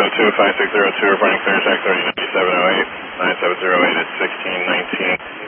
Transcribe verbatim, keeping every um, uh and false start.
oh two, five six zero two, reporting clear track thirty ninety-seven oh eight, nine seven zero eight at sixteen nineteen.